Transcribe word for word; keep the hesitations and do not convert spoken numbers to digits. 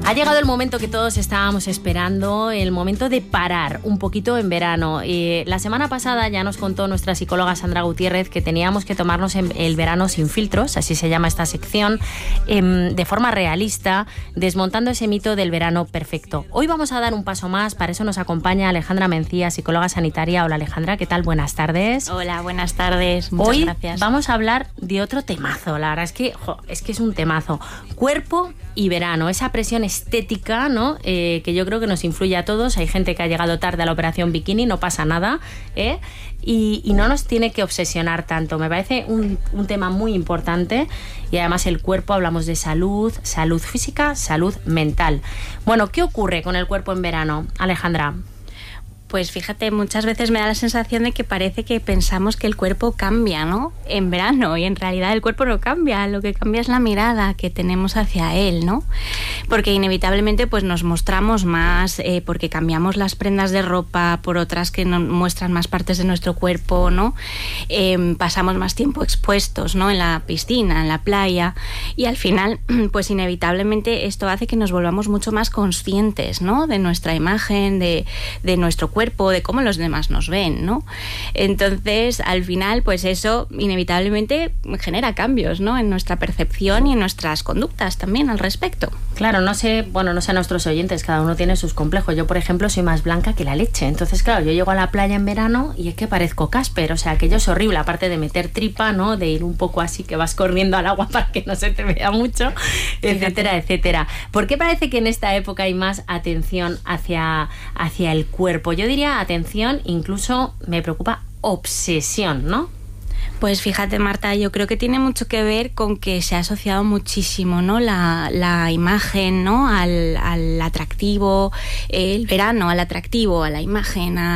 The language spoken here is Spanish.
Ha llegado el momento que todos estábamos esperando, el momento de parar un poquito en verano. Eh, la semana pasada ya nos contó nuestra psicóloga Sandra Gutiérrez que teníamos que tomarnos el verano sin filtros, así se llama esta sección, eh, de forma realista, desmontando ese mito del verano perfecto. Hoy vamos a dar un paso más, para eso nos acompaña Alejandra Mencía, psicóloga sanitaria. Hola Alejandra, ¿qué tal? Buenas tardes. Hola, buenas tardes. Muchas Hoy gracias. Vamos a hablar de otro temazo, la verdad es que, jo, es que es un temazo. Cuerpo y verano, esa presión estética, ¿no? Eh, que yo creo que nos influye a todos. Hay gente que ha llegado tarde a la operación bikini, no pasa nada, ¿eh? Y, y no nos tiene que obsesionar tanto. Me parece un, un tema muy importante y además el cuerpo, hablamos de salud, salud física, salud mental. Bueno, ¿qué ocurre con el cuerpo en verano, Alejandra? Pues fíjate, muchas veces me da la sensación de que parece que pensamos que el cuerpo cambia, ¿no? En verano, y en realidad el cuerpo no cambia, lo que cambia es la mirada que tenemos hacia él, ¿no? Porque inevitablemente pues nos mostramos más, eh, porque cambiamos las prendas de ropa por otras que nos muestran más partes de nuestro cuerpo, ¿no? Eh, pasamos más tiempo expuestos, ¿no? En la piscina, en la playa, y al final pues inevitablemente esto hace que nos volvamos mucho más conscientes, ¿no? De nuestra imagen, de, de nuestro cuerpo, cuerpo, de cómo los demás nos ven, ¿no? Entonces, al final, pues eso inevitablemente genera cambios, ¿no? En nuestra percepción y en nuestras conductas también al respecto. Claro, no sé, bueno, no sé a nuestros oyentes, cada uno tiene sus complejos. Yo, por ejemplo, soy más blanca que la leche. Entonces, claro, yo llego a la playa en verano y es que parezco Casper, o sea, aquello es horrible, aparte de meter tripa, ¿no? De ir un poco así, que vas corriendo al agua para que no se te vea mucho, etcétera, etcétera. ¿Por qué parece que en esta época hay más atención hacia, hacia el cuerpo? Yo diría atención, incluso me preocupa obsesión, ¿no? Pues fíjate, Marta, yo creo que tiene mucho que ver con que se ha asociado muchísimo, ¿no? La, la imagen, ¿no? Al, al atractivo, el verano al atractivo, a la imagen, a